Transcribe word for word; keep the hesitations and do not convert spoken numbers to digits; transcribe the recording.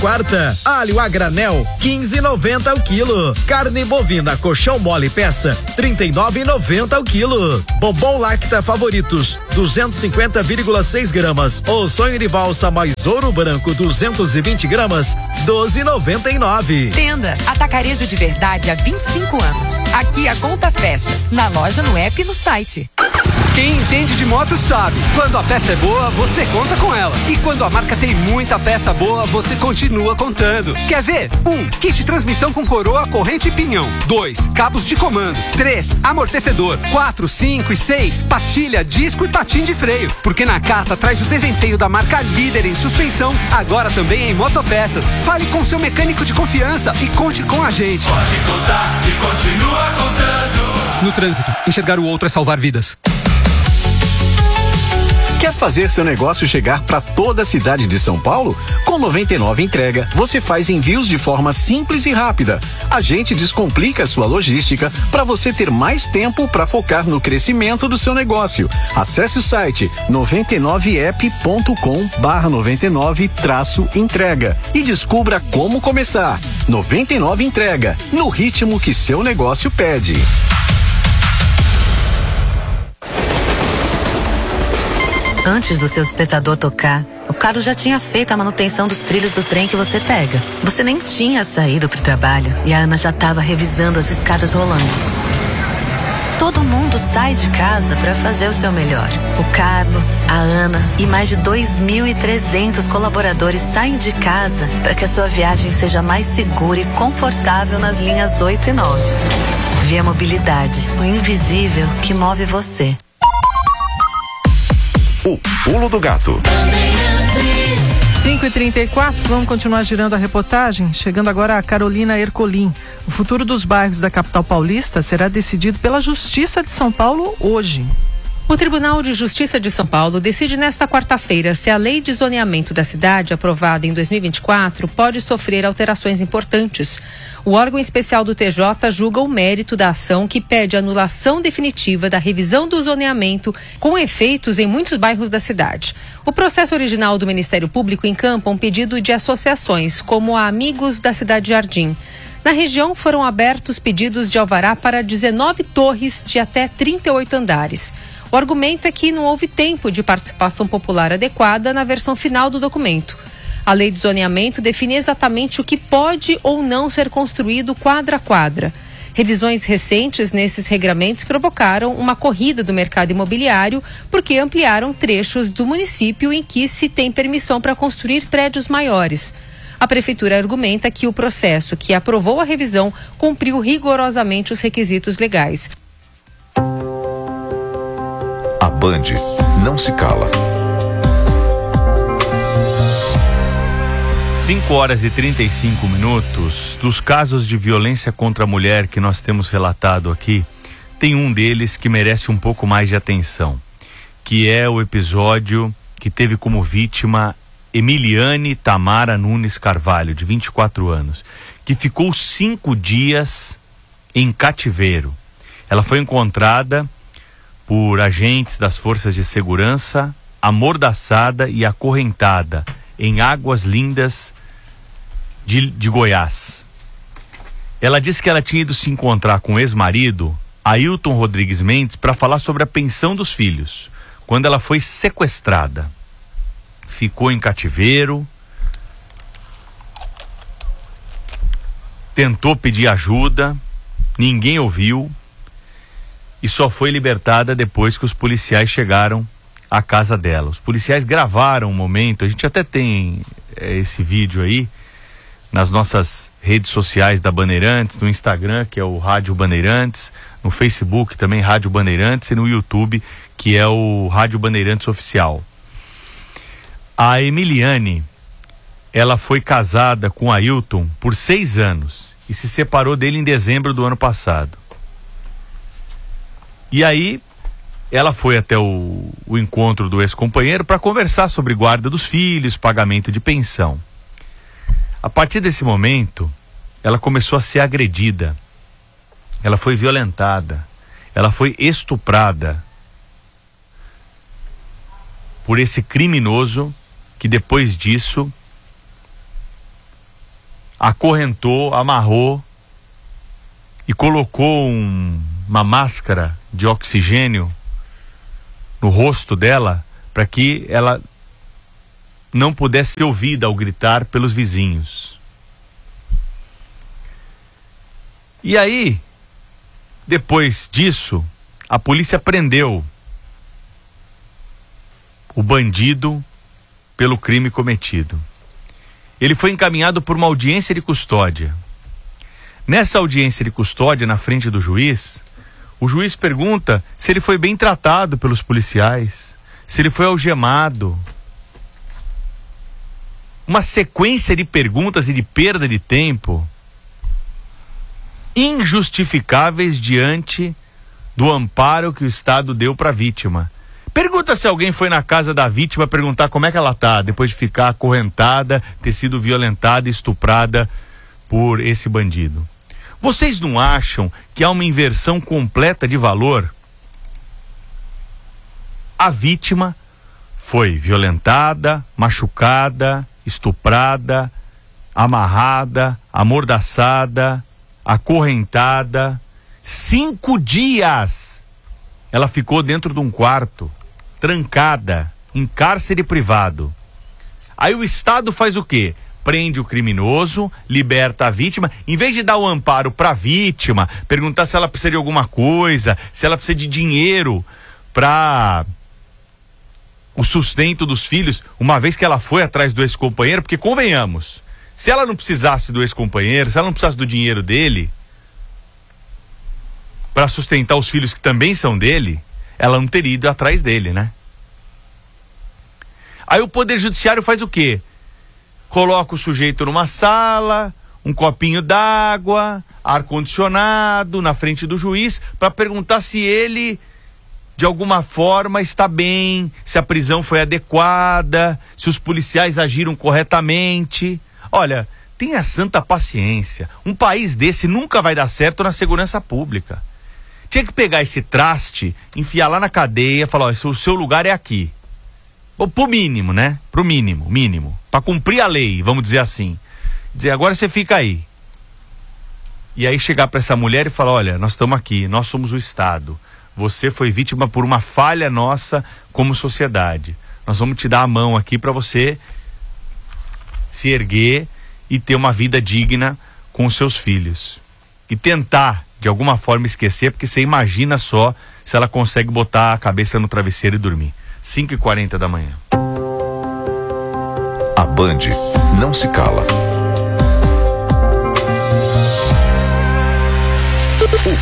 quarta. Alho a granel, quinze e noventa o quilo. Carne bovina colchão mole peça, trinta e nove e noventa o quilo. Bombom Lacta Favoritos, duzentos e cinquenta vírgula seis gramas. O sonho de valsa mais ouro branco, duzentos e vinte gramas, doze e noventa e nove. Tenda Atacarejo de Verdade há vinte e cinco anos. Aqui a conta fecha. Na loja, no app e no site. Quem entende de moto sabe, quando a peça é boa, você conta com ela. E quando a marca tem muita peça boa, você continua contando. Quer ver? Um, kit transmissão com coroa, corrente e pinhão. Dois, cabos de comando. Três, amortecedor. Quatro, cinco e seis, pastilha, disco e patim de freio. Porque na Nakata traz o desempenho da marca líder em suspensão, agora também em motopeças. Fale com seu mecânico de confiança e conte com a gente. Pode contar e continua contando. No trânsito, enxergar o outro é salvar vidas. Quer fazer seu negócio chegar para toda a cidade de São Paulo? Com noventa e nove Entrega, você faz envios de forma simples e rápida. A gente descomplica a sua logística para você ter mais tempo para focar no crescimento do seu negócio. Acesse o site noventa e nove app ponto com barra noventa e nove traço entrega e descubra como começar. noventa e nove Entrega, no ritmo que seu negócio pede. Antes do seu despertador tocar, o Carlos já tinha feito a manutenção dos trilhos do trem que você pega. Você nem tinha saído pro trabalho e a Ana já estava revisando as escadas rolantes. Todo mundo sai de casa para fazer o seu melhor. O Carlos, a Ana e mais de dois mil e trezentos colaboradores saem de casa para que a sua viagem seja mais segura e confortável nas linhas oito e nove. Via Mobilidade, o invisível que move você. O Pulo do Gato. cinco e trinta e quatro, vamos continuar girando a reportagem. Chegando agora a Carolina Ercolim. O futuro dos bairros da capital paulista será decidido pela Justiça de São Paulo hoje. O Tribunal de Justiça de São Paulo decide nesta quarta-feira se a lei de zoneamento da cidade, aprovada em dois mil e vinte e quatro, pode sofrer alterações importantes. O órgão especial do T J julga o mérito da ação que pede anulação definitiva da revisão do zoneamento com efeitos em muitos bairros da cidade. O processo original do Ministério Público encampa um pedido de associações, como a Amigos da Cidade Jardim. Na região foram abertos pedidos de alvará para dezenove torres de até trinta e oito andares. O argumento é que não houve tempo de participação popular adequada na versão final do documento. A lei de zoneamento define exatamente o que pode ou não ser construído quadra a quadra. Revisões recentes nesses regramentos provocaram uma corrida do mercado imobiliário porque ampliaram trechos do município em que se tem permissão para construir prédios maiores. A prefeitura argumenta que o processo que aprovou a revisão cumpriu rigorosamente os requisitos legais. A Band não se cala. cinco horas e trinta e cinco minutos. Dos casos de violência contra a mulher que nós temos relatado aqui, tem um deles que merece um pouco mais de atenção, que é o episódio que teve como vítima Emiliane Tamara Nunes Carvalho, de vinte e quatro anos, que ficou cinco dias em cativeiro. Ela foi encontrada por agentes das forças de segurança, amordaçada e acorrentada em Águas Lindas de, de Goiás. Ela disse que ela tinha ido se encontrar com o ex-marido, Ailton Rodrigues Mendes, para falar sobre a pensão dos filhos, quando ela foi sequestrada. Ficou em cativeiro, tentou pedir ajuda, ninguém ouviu, e só foi libertada depois que os policiais chegaram à casa dela. Os policiais gravaram um momento, a gente até tem é, esse vídeo aí nas nossas redes sociais da Bandeirantes, no Instagram, que é o Rádio Bandeirantes, no Facebook também Rádio Bandeirantes e no YouTube, que é o Rádio Bandeirantes Oficial. A Emiliane, ela foi casada com Ailton por seis anos e se separou dele em dezembro do ano passado. E aí, ela foi até o, o encontro do ex-companheiro para conversar sobre guarda dos filhos, pagamento de pensão. A partir desse momento, ela começou a ser agredida. Ela foi violentada. Ela foi estuprada por esse criminoso que depois disso acorrentou, amarrou e colocou um, uma máscara de oxigênio no rosto dela para que ela não pudesse ser ouvida ao gritar pelos vizinhos. E aí, depois disso, a polícia prendeu o bandido pelo crime cometido. Ele foi encaminhado por uma audiência de custódia. Nessa audiência de custódia, na frente do juiz, o juiz pergunta se ele foi bem tratado pelos policiais, se ele foi algemado. Uma sequência de perguntas e de perda de tempo injustificáveis diante do amparo que o Estado deu para a vítima. Pergunta se alguém foi na casa da vítima perguntar como é que ela tá, depois de ficar acorrentada, ter sido violentada e estuprada por esse bandido. Vocês não acham que há uma inversão completa de valor? A vítima foi violentada, machucada, estuprada, amarrada, amordaçada, acorrentada. Cinco dias ela ficou dentro de um quarto, trancada, em cárcere privado. Aí o Estado faz o quê? Prende o criminoso, liberta a vítima, em vez de dar o amparo para a vítima, perguntar se ela precisa de alguma coisa, se ela precisa de dinheiro para o sustento dos filhos, uma vez que ela foi atrás do ex-companheiro, porque convenhamos, se ela não precisasse do ex-companheiro, se ela não precisasse do dinheiro dele para sustentar os filhos que também são dele, ela não teria ido atrás dele, né? Aí o Poder Judiciário faz o quê? Coloca o sujeito numa sala, um copinho d'água, ar-condicionado na frente do juiz, para perguntar se ele, de alguma forma, está bem, se a prisão foi adequada, se os policiais agiram corretamente. Olha, tenha santa paciência. Um país desse nunca vai dar certo na segurança pública. Tinha que pegar esse traste, enfiar lá na cadeia, falar, ó, o seu lugar é aqui. Ou pro mínimo, né? Pro mínimo, mínimo. Pra cumprir a lei, vamos dizer assim. Dizer, agora você fica aí. E aí chegar pra essa mulher e falar, olha, nós estamos aqui, nós somos o Estado. Você foi vítima por uma falha nossa como sociedade. Nós vamos te dar a mão aqui pra você se erguer e ter uma vida digna com os seus filhos. E tentar, de alguma forma, esquecer, porque você imagina só se ela consegue botar a cabeça no travesseiro e dormir. cinco e quarenta da manhã. A Band não se cala.